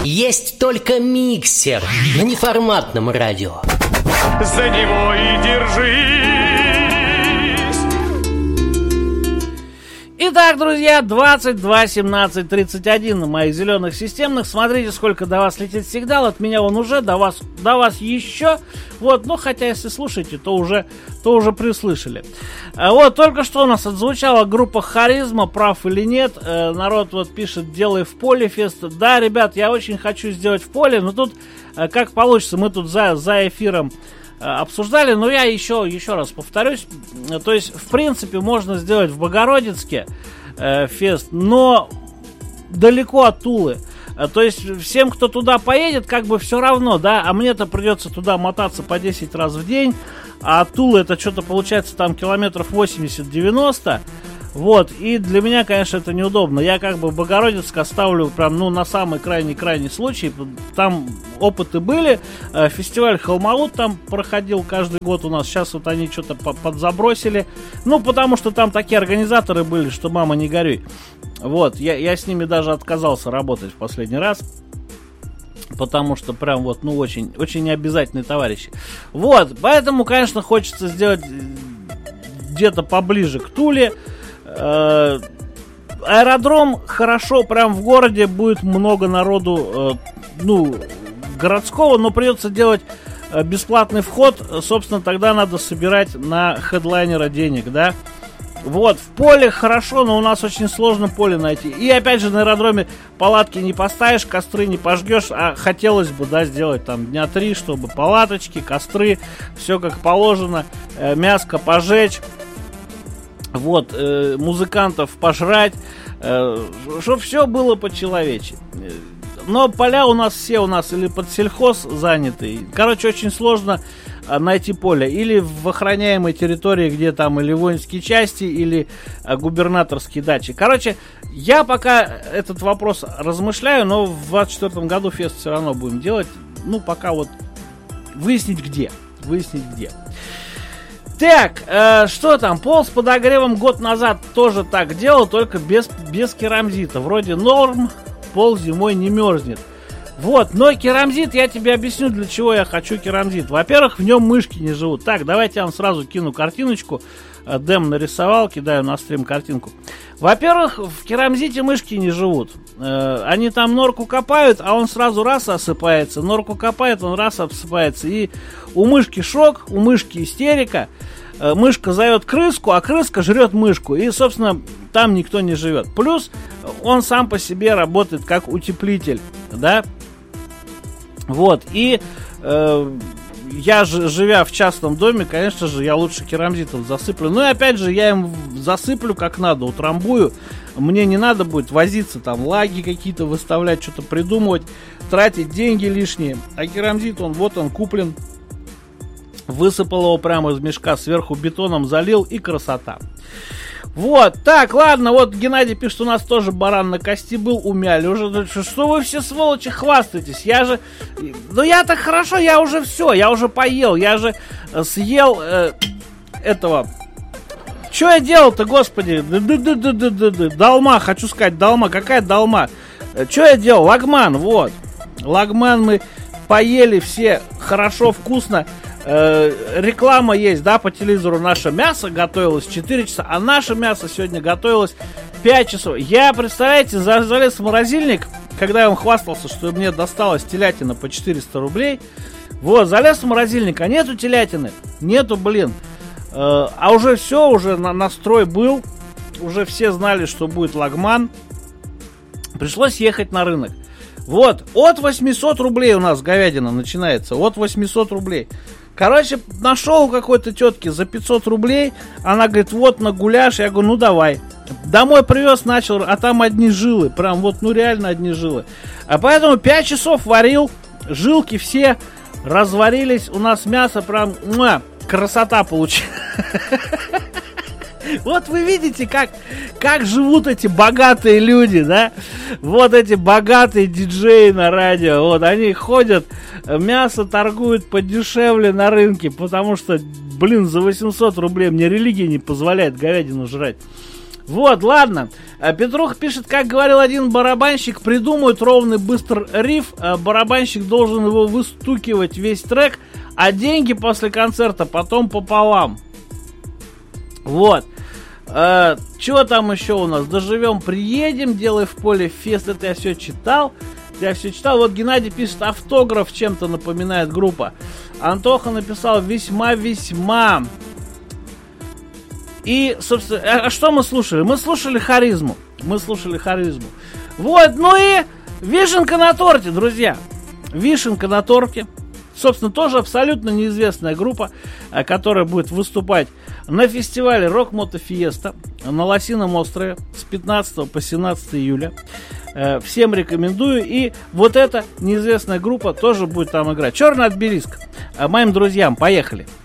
Есть только миксер на неформатном радио. За него и держись. Итак, друзья, 22 17 31 на моих зеленых системных. Смотрите, сколько до вас летит сигнал. От меня он уже, до вас еще. Вот, ну, хотя, если слушаете, то уже прислышали. Вот, только что у нас отзвучала группа «Харизма», прав или нет. Народ вот пишет: делай в поле фест. Да, ребят, я очень хочу сделать в поле, но тут как получится. Мы тут за эфиром обсуждали, но я еще раз повторюсь. То есть, в принципе, можно сделать в Богородицке фест, но далеко от Тулы. То есть, всем, кто туда поедет, как бы все равно, да, а мне-то придется туда мотаться по 10 раз в день, а от Тулы это что-то получается там километров 80-90. Вот, и для меня, конечно, это неудобно. Я как бы Богородицк оставлю прям, ну, на самый крайний случай. Там опыты были. Фестиваль Холмаут там проходил каждый год у нас. Сейчас вот они что-то подзабросили. Ну, потому что там такие организаторы были, что мама не горюй. Вот, я с ними даже отказался работать в последний раз. Потому что прям вот, ну, очень, очень необязательные товарищи. Вот, поэтому, конечно, хочется сделать где-то поближе к Туле. Аэродром хорошо, прям в городе будет много народу, ну, городского, но придется делать бесплатный вход. Собственно, тогда надо собирать на хедлайнера денег, да. Вот, в поле хорошо, но у нас очень сложно поле найти. И опять же, на аэродроме палатки не поставишь, костры не пожгешь, а хотелось бы, да, сделать там дня 3, чтобы палаточки, костры, все как положено, мяско пожечь. Вот, музыкантов пожрать, чтобы все было по-человече. Но поля у нас все или под сельхоз заняты. Короче, очень сложно найти поле. Или в охраняемой территории, где там или воинские части, или губернаторские дачи. Короче, я пока этот вопрос размышляю, но в 2024 году фест все равно будем делать. Ну, пока вот выяснить где. Так, что там? Пол с подогревом год назад тоже так делал, только без керамзита. Вроде норм, пол зимой не мерзнет. Вот, но керамзит, я тебе объясню, для чего я хочу керамзит. Во-первых, в нем мышки не живут. Так, давайте я вам сразу кину картиночку. Дэм нарисовал, кидаю на стрим картинку. Во-первых, в керамзите мышки не живут. Они там норку копают, а он сразу раз осыпается. Норку копает, он раз осыпается. И у мышки шок, у мышки истерика. Мышка зовет крыску, а крыска жрет мышку. И, собственно, там никто не живет. Плюс он сам по себе работает как утеплитель, да. Вот, и я же, живя в частном доме, конечно же, я лучше керамзитом засыплю. Ну и опять же, я им засыплю как надо, утрамбую. Мне не надо будет возиться, там, лаги какие-то выставлять, что-то придумывать, тратить деньги лишние. А керамзит, он куплен. Высыпал его прямо из мешка, сверху бетоном залил, и красота. Вот, так, ладно, вот Геннадий пишет, у нас тоже баран на кости был, умяли уже. Что вы все, сволочи, хвастаетесь? Я же... Ну я-то хорошо, я уже все, я уже поел, я же съел этого... Что я делал-то, господи? Долма, хочу сказать, долма. Какая долма? Что я делал? Лагман, вот. Лагман мы поели все хорошо, вкусно. Реклама есть, да, по телевизору. Наше мясо готовилось 4 часа, а наше мясо сегодня готовилось 5 часов. Я, представляете, залез в морозильник, когда я вам хвастался, что мне досталась телятина по 400 рублей. Вот, залез в морозильник, а нету телятины. Нету, блин. А уже все, уже настрой был. Уже все знали, что будет лагман. Пришлось ехать на рынок. Вот, от 800 рублей у нас говядина начинается. От 800 рублей. Короче, нашел у какой-то тетки за 500 рублей. Она говорит, вот на гуляш. Я говорю, ну давай. Домой привез, начал, а там одни жилы. Прям вот, ну реально одни жилы. А поэтому 5 часов варил. Жилки все разварились. У нас мясо прям, красота получилась. Вот вы видите, как живут эти богатые люди, да? Вот эти богатые диджеи на радио. Вот они ходят, мясо торгуют подешевле на рынке, потому что, блин, за 800 рублей мне религия не позволяет говядину жрать. Вот, ладно. Петрух пишет, как говорил один барабанщик, придумают ровный быстрый риф, барабанщик должен его выстукивать весь трек, а деньги после концерта потом пополам. Вот. Что там еще у нас? Доживем, приедем, делай в поле фест. Это я все читал. Вот Геннадий пишет, автограф чем-то напоминает группа. Антоха написал весьма-весьма. И, собственно, а что мы слушали? Мы слушали Харизму. Вот, ну и вишенка на торте, друзья. Вишенка на торте. Собственно, тоже абсолютно неизвестная группа, которая будет выступать на фестивале Rock Moto Fiesta на Лосином острове с 15 по 17 июля. Всем рекомендую. И вот эта неизвестная группа тоже будет там играть. Черный обелиск. Моим друзьям, поехали.